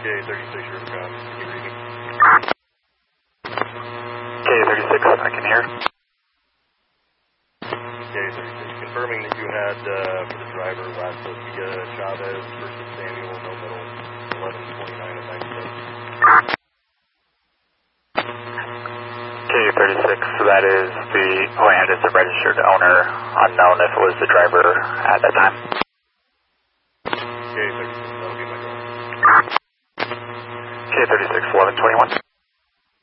K36, you're the cop. Can you read me? K36, I can hear. K36, confirming that you had, for the driver, last Sophia Chavez versus Samuel, no middle, 11:29 of 97. K36, so that is the, and it's the registered owner, unknown if it was the driver at that time. K36, that'll be my goal. K36, 11:21.